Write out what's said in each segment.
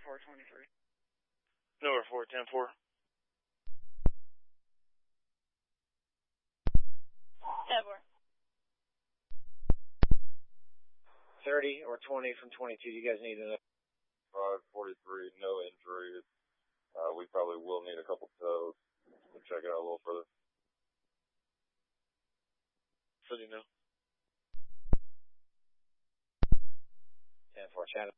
423. Number 410-4. 10-4. 30 or 20 from 22. You guys need to know. 543, no injuries. We probably will need a couple tows to check it out a little further. So do you know? 10-4, channel.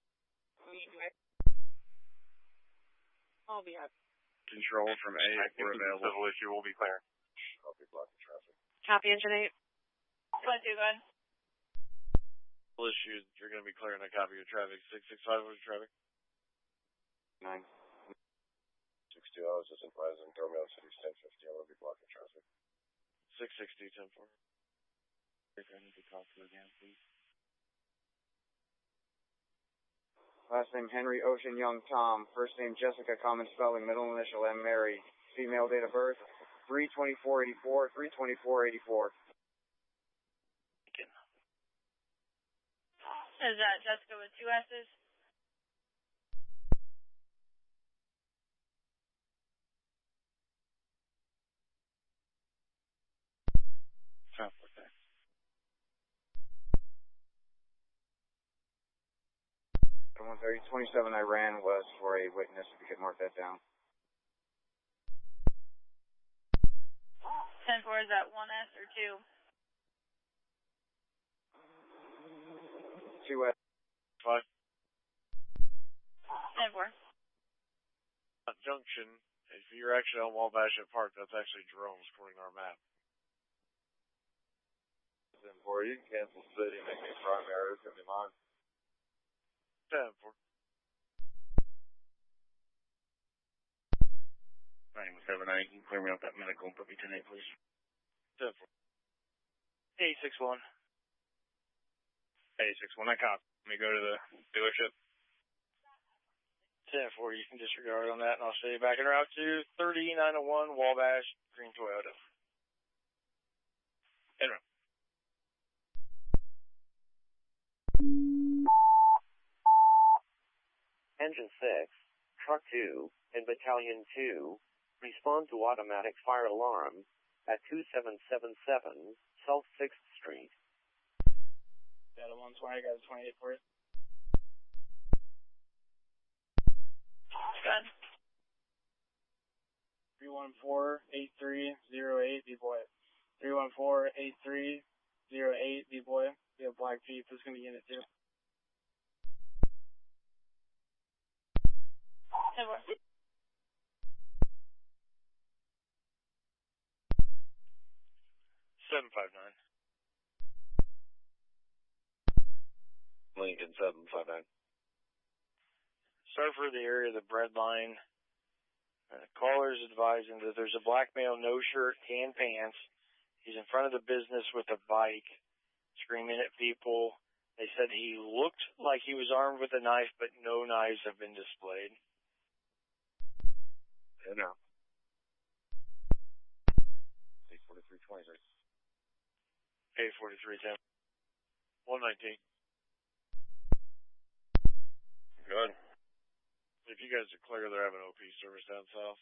I'll be happy. Control from A, we're available. Civil issue will be clear. Copy, blocking traffic. Copy, Engine 8. 22, go ahead. Civil issue, you're going to be clearing a copy of traffic. 665 was traffic. 9. 62, I was just advising Romeo City's 1050. I'm going to be blocking traffic. 660, 10-4. I need to talk to again, please. Last name Henry Ocean Young Tom. First name Jessica, common spelling, middle initial M Mary. Female, date of birth 3/24/84, 3/24/84. Is that Jessica with 2 S's? Traffic there. 130-27 I ran was for a witness, if you could mark that down. 10-4, is that 1S or 2? 2S. 5. 10-4. Junction, if you're actually on Wabash Park, that's actually Jerome's according to our map. 10-4, you can cancel city, make me primary. It's going to be mine. 10-4. Running with 7-8, you can clear me out that medical and put me 10-8, please. 10-4. 861. 861, I copy. Let me go to the dealership. 10-4, you can disregard on that, and I'll show you back en route to 3901 Wabash Green Toyota. En route. Engine 6, Truck 2, and Battalion 2 respond to automatic fire alarm at 2777 South 6th Street. Got a 120, got a 28 for it. Good. 314-8308, D-Boy. 314-8308, D-Boy. We have Black Jeep, who's going to get it too. 10-4. 759. Lincoln 759. Start for the area of the bread line. Caller's advising that there's a black male, no shirt and pants. He's in front of the business with a bike, screaming at people. They said he looked like he was armed with a knife, but no knives have been displayed. Yeah, no. 843-20. 843-10. 119. Good. If you guys are clear, they're having OP service down south.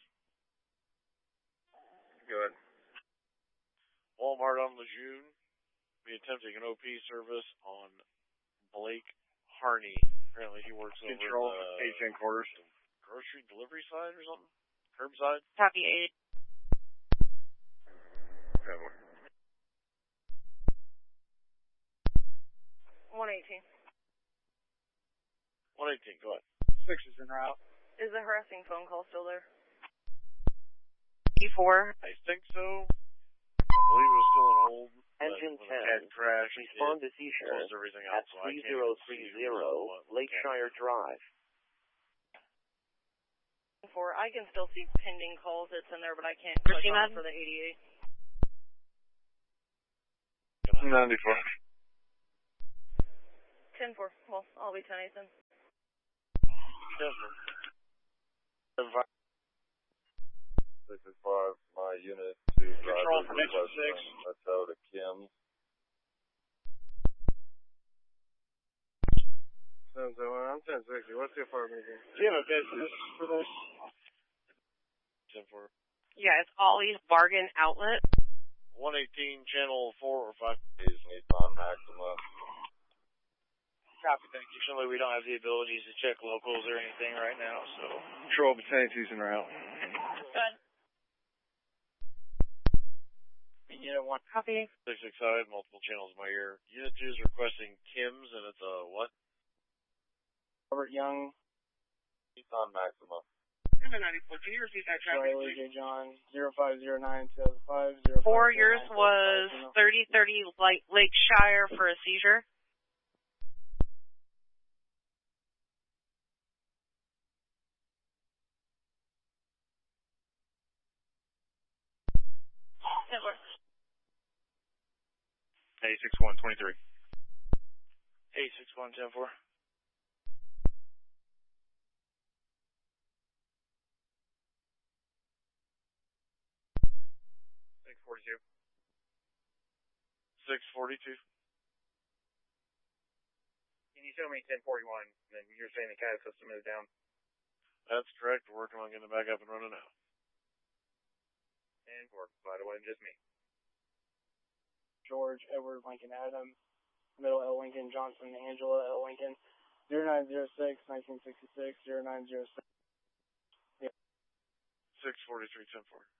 Good. Walmart on Lejeune. Be attempting an OP service on Blake Harney. Apparently he works Control over the agent quarters. grocery delivery side or something? Curbside? Copy 8. Okay, 118. 118, go ahead. 6 is en route. Is the harassing phone call still there? E4. I think so. I believe it was still on hold. Engine when the cat 10, crashed, respond to it seizure closed everything out, at so I can't even see 3030 Lakeshire Drive. 4. I can still see pending calls that's in there, but I can't click on it for the 88. 94. 10-4. Well, I'll be 10-8 then. 10-4. 7-5. 665, my unit to Control driver from Engine 6. Let's go to Kim. 701. I'm 1060. What's the apartment here? Do you have a business for this? 10-4. Yeah, it's Ollie's Bargain Outlet. 118, channel 4 or 5. Is Nissan Maxima. Copy, thank you. Fortunately, we don't have the abilities to check locals or anything right now, so. Control Battalion 2's en route. Good. Unit 1. Copy. 665, multiple channels in my ear. Unit 2 is requesting Kim's, and it's a what? Robert Young. Nissan Maxima. 94, can you repeat that traffic, Riley please? J. John. 0509 2005. 4, yours was 3030 Lakeshire for a seizure. That works. Hey, 6123. 861, 10-4. $642. 642. Can you show me 1041? Then you're saying the CAD system is down. That's correct. We're working on getting it back up and running now. And for, by the way, just me. George Edward Lincoln Adam. Middle L. Lincoln Johnson Angela L. Lincoln. 0906 1966 0906. 643, 10-4.